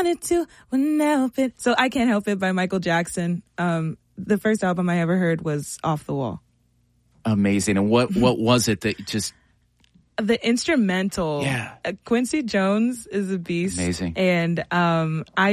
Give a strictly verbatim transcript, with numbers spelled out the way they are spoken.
wanted to, wouldn't help it. So I Can't Help It by Michael Jackson. Um, the first album I ever heard was Off the Wall. Amazing. And what, what was it that just... The instrumental. Yeah. Uh, Quincy Jones is a beast. Amazing. And um, I